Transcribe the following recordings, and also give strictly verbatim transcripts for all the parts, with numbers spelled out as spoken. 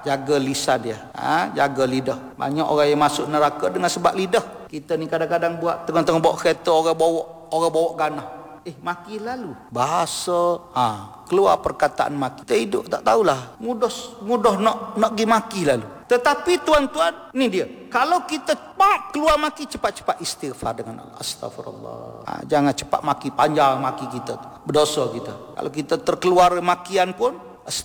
jaga lisan dia, ha? Jaga lidah. Banyak orang yang masuk neraka dengan sebab lidah. Kita ni kadang-kadang buat tengah-tengah bawa kereta, orang bawa orang bawa ganah, eh maki lalu bahasa, ha, keluar perkataan maki. Kita hidup tak tahulah, mudah mudah nak nak pergi maki lalu. Tetapi tuan-tuan, ni dia, kalau kita pak keluar maki, cepat-cepat istighfar dengan Allah. Astagfirullah. Ha, jangan cepat maki, panjang maki kita, berdosa kita. Kalau kita terkeluar makian pun,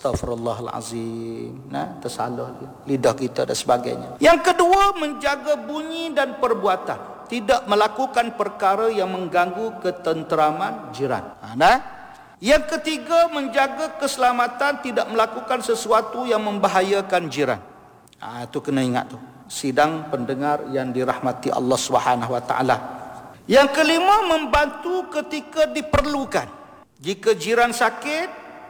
astagfirullahalazim. Nah, tersalah lidah kita dan sebagainya. Yang kedua, menjaga bunyi dan perbuatan. Tidak melakukan perkara yang mengganggu ketenteraman jiran. Ha, nah? Yang ketiga, menjaga keselamatan, tidak melakukan sesuatu yang membahayakan jiran. Ha, itu kena ingat tu. Sidang pendengar yang dirahmati Allah Subhanahu wa taala. Yang kelima, membantu ketika diperlukan. Jika jiran sakit,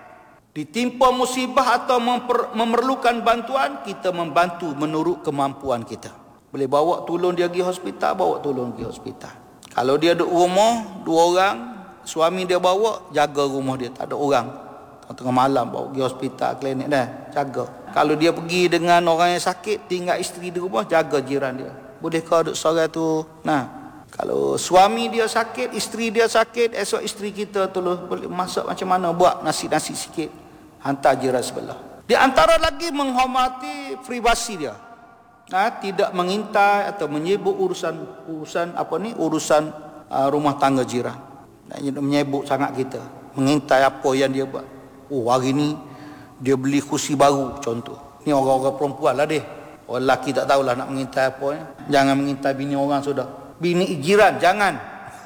ditimpa musibah atau memper, memerlukan bantuan, kita membantu menurut kemampuan kita. Boleh bawa tolong dia pergi hospital, bawa tolong pergi hospital. Kalau dia duduk rumah, dua orang, suami dia bawa, jaga rumah dia, tak ada orang. Tengah malam bawa pergi hospital, klinik dah, jaga. Kalau dia pergi dengan orang yang sakit, tinggal isteri di rumah, jaga jiran dia. Boleh kau duduk seorang tu? Nah, kalau suami dia sakit, isteri dia sakit, esok isteri kita tolong boleh masak macam mana, buat nasi-nasi sikit, hantar jiran sebelah. Di antara lagi, menghormati privasi dia. Ha, tidak mengintai atau menyibuk urusan urusan apa ni urusan uh, rumah tangga jiran. Menyibuk sangat kita, mengintai apa yang dia buat. Oh, hari ni dia beli kursi baru contoh. Ni orang-orang perempuan lah deh. Orang lelaki tak tahulah nak mengintai apa ya. Jangan mengintai bini orang sudah. Bini jiran jangan.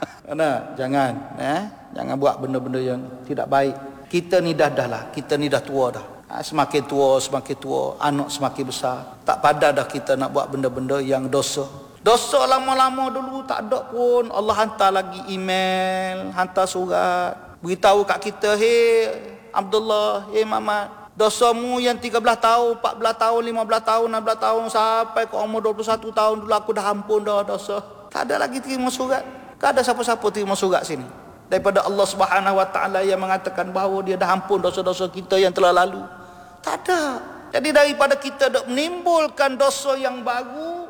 Nah, jangan eh jangan buat benda-benda yang tidak baik. Kita ni dah dah lah, kita ni dah tua dah. Semakin tua, semakin tua, anak semakin besar. Tak padah dah kita nak buat benda-benda yang dosa. Dosa lama-lama dulu tak ada pun. Allah hantar lagi email, hantar surat, beritahu kat kita, hey Abdullah, hey Mamat, dosamu yang tiga belas tahun, empat belas tahun, lima belas tahun, enam belas tahun, sampai ke umur dua puluh satu tahun dulu aku dah ampun dah dosa. Tak ada lagi terima surat. Tak ada siapa-siapa terima surat sini. Daripada Allah Subhanahu wa taala yang mengatakan bahawa dia dah ampun dosa-dosa kita yang telah lalu. Tak ada. Jadi daripada kita dok menimbulkan dosa yang baru,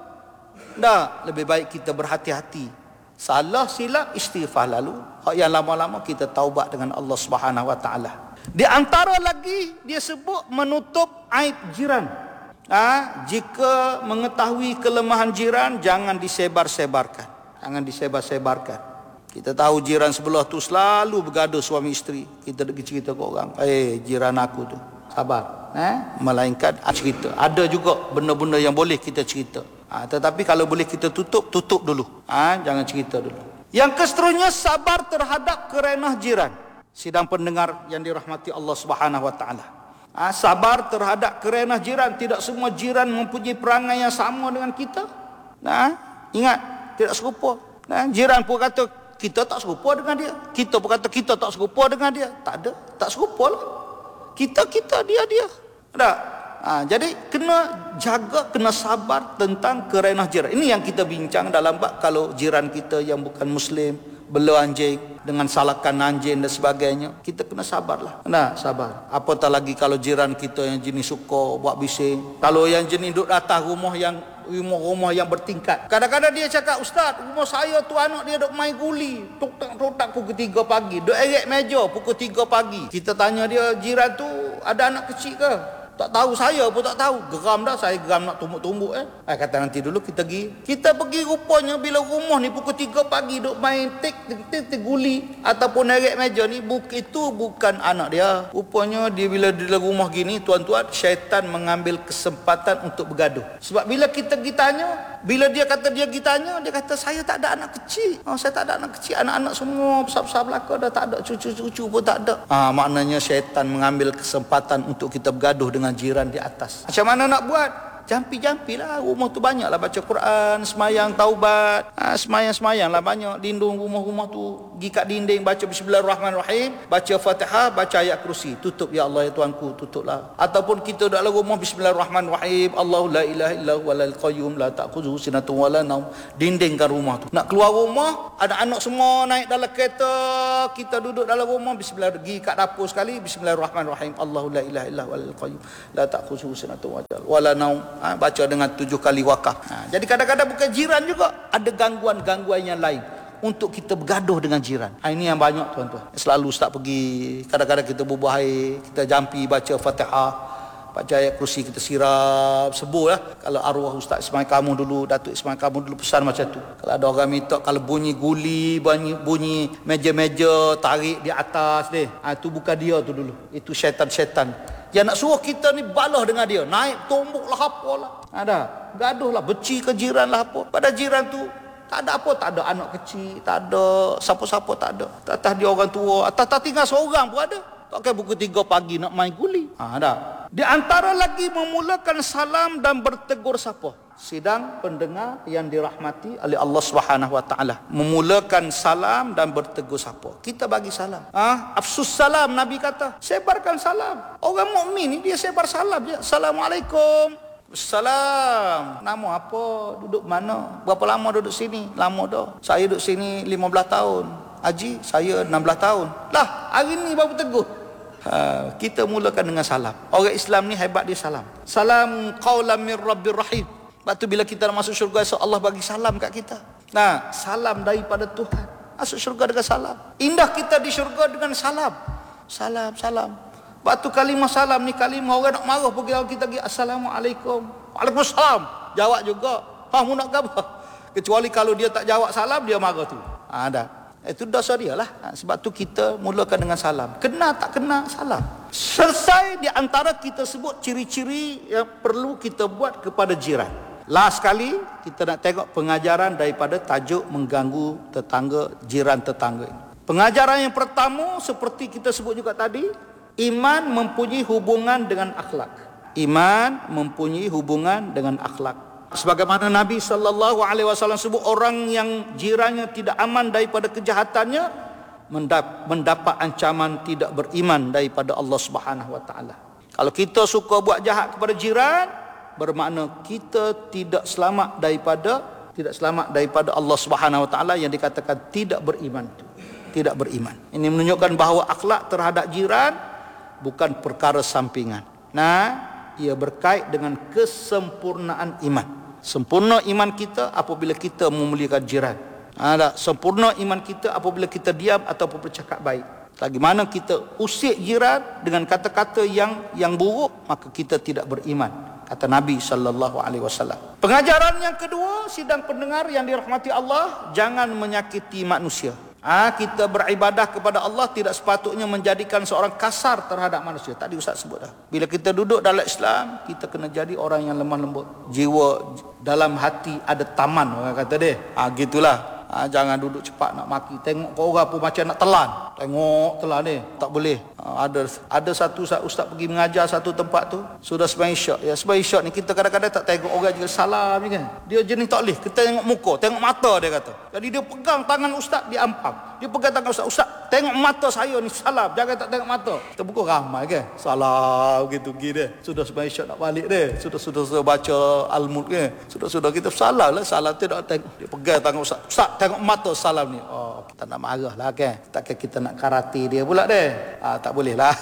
dah lebih baik kita berhati-hati. Salah silap istighfar lalu. Hak yang lama-lama kita taubat dengan Allah Subhanahu wa taala. Di antara lagi dia sebut menutup aib jiran. Ha, jika mengetahui kelemahan jiran, jangan disebar-sebarkan. Jangan disebar-sebarkan. Kita tahu jiran sebelah tu selalu bergaduh suami isteri. Kita pergi cerita ke orang, eh jiran aku tu, sabar. Eh? Melainkan cerita. Ada juga benda-benda yang boleh kita cerita. Ha, tetapi kalau boleh kita tutup, tutup dulu. Ha, jangan cerita dulu. Yang keseterusnya, sabar terhadap kerenah jiran. Sidang pendengar yang dirahmati Allah Subhanahu wa taala. Ha, sabar terhadap kerenah jiran. Tidak semua jiran mempunyai perangai yang sama dengan kita. Nah, ingat, tidak serupa. Nah, jiran pun kata kita tak serupa dengan dia. Kita pun kata kita tak serupa dengan dia. Tak ada, tak serupa lah. Kita, kita, dia, dia. Tak? Ha, jadi kena jaga, kena sabar tentang kerenah jiran. Ini yang kita bincang dalam bab kalau jiran kita yang bukan Muslim bela anjing dengan salakan anjing dan sebagainya, kita kena sabarlah. Nah, sabar. Apatah lagi kalau jiran kita yang jenis suka buat bising. Kalau yang jenis duduk atas rumah yang rumah-rumah yang bertingkat. Kadang-kadang dia cakap, Ustaz, rumah saya tu anak dia duk main guli. Tuk-tak-tuk-tak pukul tiga pagi. Duk erek meja pukul tiga pagi. Kita tanya dia, jiran tu ada anak kecil ke? Tak tahu, saya pun tak tahu. Geram dah, saya geram nak tumbuk-tumbuk eh. Saya kata nanti dulu kita pergi. Kita pergi rupanya bila rumah ni pukul tiga pagi duk main tik tik tik, tik guli ataupun erek meja ni, buk, itu bukan anak dia. Rupanya dia bila di rumah gini, tuan-tuan, syaitan mengambil kesempatan untuk bergaduh. Sebab bila kita pergi tanya, bila dia kata dia pergi tanya, dia kata saya tak ada anak kecil. Oh, saya tak ada anak kecil. Anak-anak semua besar-besar belaka dah, tak ada. Cucu-cucu pun tak ada. Ah, maknanya syaitan mengambil kesempatan untuk kita bergaduh dengan jiran di atas. Macam mana nak buat? Jampi-jampi lah. Rumah tu banyak lah baca Quran, semayang taubat, ha, semayang-semayang lah banyak. Lindung rumah-rumah tu, pergi kat dinding baca Bismillahirrahmanirrahim, baca Fatihah, baca ayat kursi, tutup, ya Allah ya Tuanku, tutuplah. Ataupun kita dalam rumah Bismillahirrahmanirrahim, Allahu la ilaha illahu walal qayyum la ta'khudhuhu sinatun wala naum, dindingkan rumah tu. Nak keluar rumah, ada anak semua naik dalam kereta, kita duduk dalam rumah Bismillah, pergi kat dapur sekali Bismillahirrahmanirrahim, Allahu la ilaha illahu walal qayyum la ta'khudhuhu sinatun wala wala naum, ha, baca dengan tujuh kali wakaf. Ha, jadi kadang-kadang bukan jiran juga, ada gangguan-gangguan yang lain untuk kita bergaduh dengan jiran. Ha, ini yang banyak tuan-tuan. Selalu ustaz pergi, kadang-kadang kita bubuh air, kita jampi baca Fatihah, baca ayat kursi, kita sirap sebur lah. Kalau arwah Ustaz Ismail kamu dulu, Datuk Ismail kamu dulu pesan macam tu. Kalau ada orang minta, kalau bunyi guli, bunyi, bunyi meja-meja tarik di atas deh, ha, tu bukan dia tu dulu, itu syaitan-syaitan yang nak suruh kita ni balah dengan dia, naik tombok lah apa lah, ada gaduh lah, beci ke jiran lah apa. Pada jiran tu tak ada apa, tak ada anak kecil, tak ada siapa-siapa, tak ada. Atas dia orang tua, atas tinggal seorang pun ada. Tak kira pukul tiga pagi nak main guli. Ha, ada. Di antara lagi memulakan salam dan bertegur sapa. Sidang pendengar yang dirahmati oleh Allah Subhanahu Wa Taala. Memulakan salam dan bertegur sapa. Kita bagi salam. Ha? Afsus salam, Nabi kata. Sebarkan salam. Orang mukmin ni dia sebar salam dia. Assalamualaikum. Salam. Nama apa? Duduk mana? Berapa lama duduk sini? Lama dah. Saya duduk sini lima belas tahun. Haji, saya enam belas tahun. Lah, hari ni baru tegur. Ha, kita mulakan dengan salam. Orang Islam ni hebat dia salam. Salam qaulan min rabbir rahim. Sebab tu bila kita nak masuk syurga, so Allah bagi salam kat kita. Nah, salam daripada Tuhan. Masuk syurga dengan salam. Indah kita di syurga dengan salam. Salam, salam. Sebab tu kalimah salam ni kalimah orang nak marah pergi kita pergi Assalamualaikum. Waalaikumsalam. Jawab juga. Ha, mu nak apa? Kecuali kalau dia tak jawab salam, dia marah tu. Ha, ada. Itu dosa dia lah. Sebab tu kita mulakan dengan salam. Kena tak kena salam. Selesai di antara kita sebut ciri-ciri yang perlu kita buat kepada jiran. Last sekali kita nak tengok pengajaran daripada tajuk mengganggu tetangga, jiran tetangga ini. Pengajaran yang pertama seperti kita sebut juga tadi, iman mempunyai hubungan dengan akhlak. Iman mempunyai hubungan dengan akhlak. Sebagaimana Nabi sallallahu alaihi wasallam sebut, orang yang jirannya tidak aman daripada kejahatannya mendapat ancaman tidak beriman daripada Allah Subhanahu wa taala. Kalau kita suka buat jahat kepada jiran, bermakna kita tidak selamat daripada tidak selamat daripada Allah Subhanahu wa taala yang dikatakan tidak beriman itu. Tidak beriman. Ini menunjukkan bahawa akhlak terhadap jiran bukan perkara sampingan. Nah, ia berkait dengan kesempurnaan iman. Sempurna iman kita apabila kita memuliakan jiran. Ada sempurna iman kita apabila kita diam ataupun bercakap baik. Lagi mana kita usik jiran dengan kata-kata yang yang buruk, maka kita tidak beriman, kata Nabi sallallahu alaihi wasallam. Pengajaran yang kedua, sidang pendengar yang dirahmati Allah, jangan menyakiti manusia. Ah, kita beribadah kepada Allah tidak sepatutnya menjadikan seorang kasar terhadap manusia. Tadi Ustaz sebut dah. Bila kita duduk dalam Islam, kita kena jadi orang yang lemah lembut. Jiwa dalam hati ada taman, orang kata dia. Ah, gitulah. Ha, jangan duduk cepat nak maki. Tengok kau orang pun macam nak telan. Tengok telan ni. Tak boleh. Ha, ada ada satu ustaz pergi mengajar satu tempat tu. Sudah sembahyang isyak. Ya, sembahyang isyak ni kita kadang-kadang tak tengok orang juga salam ni kan. Dia jenis tak boleh. Kita tengok muka, tengok mata dia kata. Jadi dia pegang tangan ustaz, dia ampang. Dia pegang tangan ustaz. Ustaz, tengok mata saya ni, salam. Jangan tak tengok mata. Kita buka ramai kan. Salam gitu gitu dia. Sudah sembahyang isyak nak balik dia. Sudah sudah sudah baca Al-Mulk kan. Sudah sudah kita salam lah. Salam tu tak tengok. Dia pegang tangan ustaz. Ustaz, tengok mata salam ni. Oh, kita nak marah lah kan. Takkan kita nak karate dia pula deh. Ah, tak boleh lah.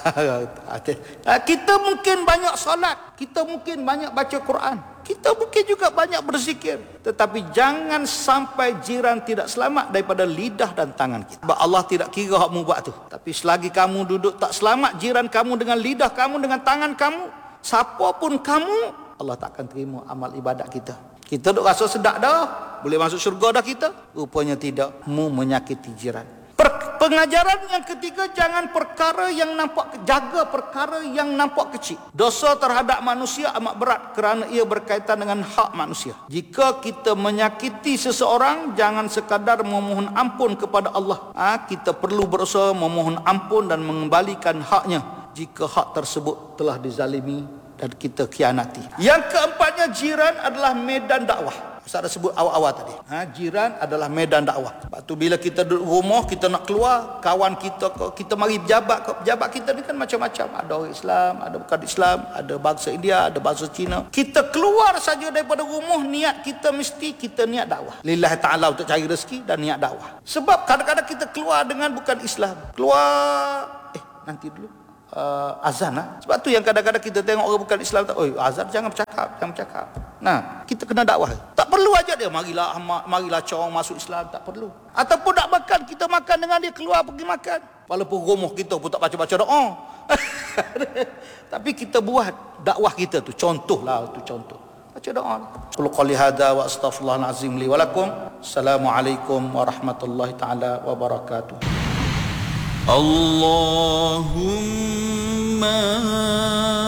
ah, kita mungkin banyak solat. Kita mungkin banyak baca Quran. Kita mungkin juga banyak berzikir. Tetapi jangan sampai jiran tidak selamat daripada lidah dan tangan kita. Sebab Allah tidak kira hak mu buat tu. Tapi selagi kamu duduk tak selamat jiran kamu dengan lidah kamu, dengan tangan kamu, siapa pun kamu, Allah tak akan terima amal ibadat kita. Kita duk rasa sedap dah, boleh masuk syurga dah kita. Rupanya tidak. Mu menyakiti jiran. Per- pengajaran yang ketiga, jangan perkara yang nampak, jaga perkara yang nampak kecil. Dosa terhadap manusia amat berat kerana ia berkaitan dengan hak manusia. Jika kita menyakiti seseorang, jangan sekadar memohon ampun kepada Allah. Ha, kita perlu berusaha memohon ampun dan mengembalikan haknya jika hak tersebut telah dizalimi dan kita khianati. Yang keempatnya, jiran adalah medan dakwah. Saya ada sebut awal-awal tadi. Ha, jiran adalah medan dakwah. Sebab tu bila kita duduk rumah, kita nak keluar, kawan kita, kita mari pejabat, pejabat kita ni kan macam-macam. Ada orang Islam, ada bukan Islam, ada bangsa India, ada bangsa Cina. Kita keluar saja daripada rumah, niat kita mesti kita niat dakwah. Lillahi ta'ala, untuk cari rezeki dan niat dakwah. Sebab kadang-kadang kita keluar dengan bukan Islam. Keluar, eh nanti dulu. Uh, azan lah. Sebab tu yang kadang-kadang kita tengok orang bukan Islam tak, oi azan jangan bercakap cakap, jangan cakap. Nah, kita kena dakwah. Tak perlu ajak dia, marilah marilah corong masuk Islam, tak perlu. Ataupun nak makan, kita makan dengan dia, keluar pergi makan. Walaupun rumah kita pun tak baca-baca doa. Tapi kita buat dakwah kita tu, contohlah tu contoh. Baca doa. Qul qouli hadza wa astaghfirullahal azim li wa lakum. Assalamualaikum warahmatullahi taala wabarakatuh. Allahumma